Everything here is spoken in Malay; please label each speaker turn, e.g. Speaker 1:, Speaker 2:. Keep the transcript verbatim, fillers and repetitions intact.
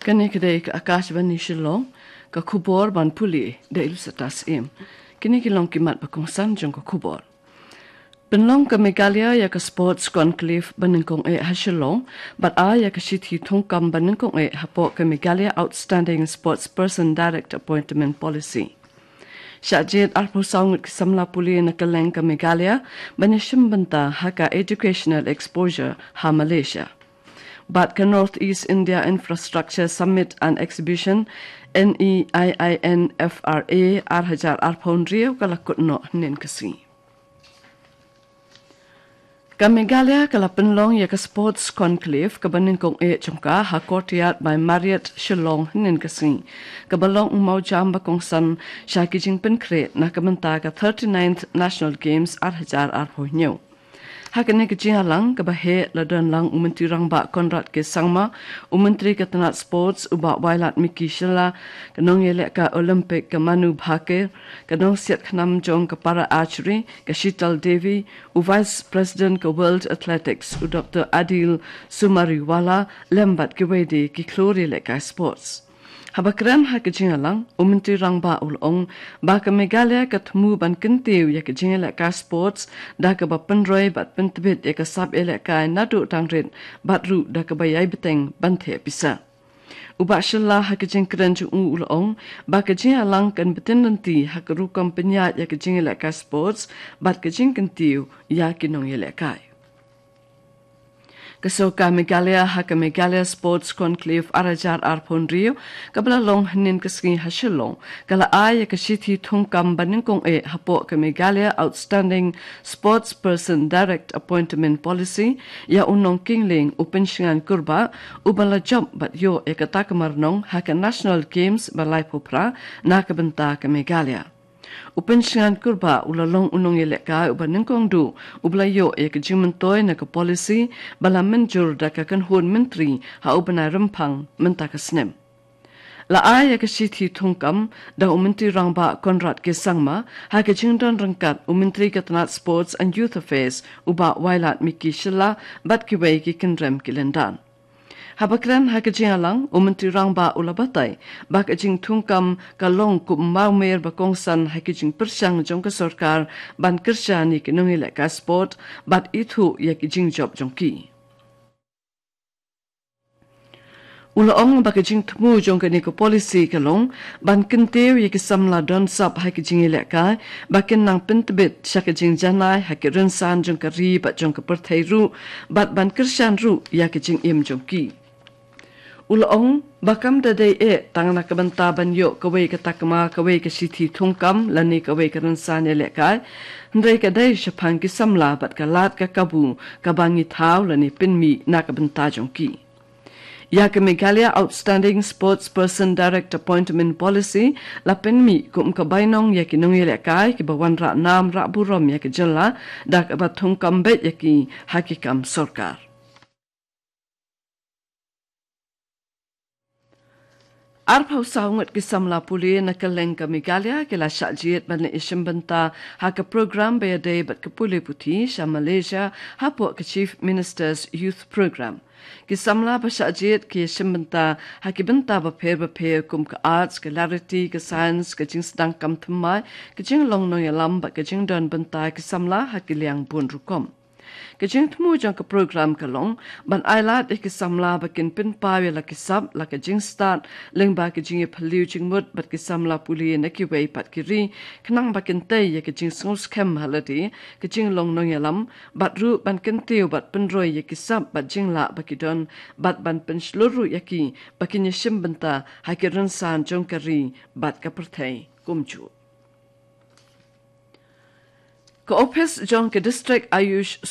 Speaker 1: Kani kedai ke Akashvani Shillong, ke Kubor ban puli de ilusatas im. Kini kilong kimat bakongsan jong ke Kubor. Benlong ke Megalia ya ke Sports Conclave benengkong e Hashilong, but a ya ke Shithi Tongkam benengkong e hapok ke Megalia Outstanding Sports Person Direct Appointment Policy. Syajid arpo saungut kesamla puli na keleng ke Megalia, banishim benta haka educational exposure ha Malaysia. But ke North East India Infrastructure Summit and Exhibition N E I I N F R A ar hajar arpon rio kalakut no nin kasi. Ka Megalia kala penlong ya ke Sports Conclave ke beningkong e chongka ha courtyard by Marriott Shillong nin kasi. Ke balong umau jam bakongsan syakijing penkre na kementa ke thirty-ninth National Games ar hajar arpo nyo. Hakane ke jihalang ke bahe ladan lang umentri rangba Konrad ke sangma umentri ke tenat sports uba wailat Miki Shilla ke nong yelek ke Olympic ke Manu Bhakir ke nong siat khnam jong ke para archery ke Shital Devi u vice president ke World Athletics u Doctor Adil Sumariwala lembat ke wedi ke klori lek ke sports. Habakran ha ke jingalang umentri rangba ulong ba ke Megalia ke temu ban kentiu ya ke jingala ka sports da ke ba penroi bat pentbit ya ke sab elek ka nadu tangrit bat ru da ke bayai beteng banthe bisa. Uba shilla ha ke jingkran ju ulong ba ke jingalang kan betenanti ha ke rukam penyat ya ke jingala ka sports bat ke jingkentiu ya ke nong elek ka. Kesoka Megalia ha ke Megalia Sports Conclave arajar arpon rio kabla long nin keski hashilong kala ay ke Shithi Tongkam baningkong e hapo ke Megalia Outstanding Sports Person Direct Appointment Policy ya unong kingling upenshingan kurba ubala job bat yo e ke takamarnong ha ke National Games balai popra na ke benta ke Megalia. Upenshingan kurba ulalong unong yeleka ubanengkong du ublayo e ke jimentoy na ke policy bala menjur da ke kanhun menteri ha ubanay rempang menta ke snem. La ay ke Shithi Tongkam da umentri rangba Konrad ke sangma ha ke jingdon rangkat umentri ke tenat sports and youth affairs uba wailat Miki Shilla bat kiway ki kenrem kilendan. Habakran ha ke jingalang umentri rangba ulabatay bak jing tungkam kalong ku maumer bakongsan ha ke jing persyang jong ke sorkar ban kerja ni ke nongilek ka sport bat itu ya ke jing job jongki. Ulaong bak jing temu jong ke ni ke polisi kalong ban kentew ya ke samla don sap ha ke jing ilek ka bakin nang pentbit sya ke jing janai ha ke rensan jong ke ri bat jong ke perthai ru bat ban kerjan ru ya ke jing im jongki. Ulaong bakam dadai e tangna ke bentaban yo kawai ke takma kawai ke Shithi Tongkam lani kawai ke rensan elek kai ndai ke dai syapang ke samla bat ke lat ke kabu ke bangi tau lani pinmi na ke benta jongki. Ya ke Megalia Outstanding Sports Person Direct Appointment Policy la pinmi kum ke bainong ya ke nong elek kai ke bawan ra nam ra burom ya ke jela da ke bat Tongkam bet ya ke hakikam sorkar. Arpau saungat kisamla puli na keleng ke Megalia ke la syajit ban isim benta ha ke program bayadai bat ke puli puti sya Malaysia hapo ke Chief Minister's Youth Program. Kisamla ba syajit ke isim benta ha ke benta bapir bapir kum ke arts ke larity ke science ke jing sedang kam themai ke jing long no yalam bat ke jing don benta kisamla ha ke liang bun rukom. Kejing temu jang ke program kalong ban ailat ik samla bakin pin pawe la kisab la kejing start leng ba kejing phaliu jing mut bat kisamla puli na ki wei pat kiri knang bakin tay ya kejing ngos kem halati kejing long nong yalam bat ru ban kentiu bat penroi ya kisab bat jing la bakidon bat ban pen sluru yaki bakin yishim benta hakiran san jong kari bat kaperthai kumju. Ke Opis jong ke district Ayush